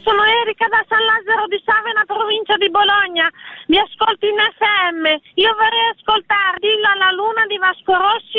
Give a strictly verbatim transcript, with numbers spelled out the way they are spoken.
sono Erika da San Lazzaro di Savena, provincia di Bologna. Vi ascolto in F M. Io vorrei ascoltare Dillo alla luna di Vasco Rossi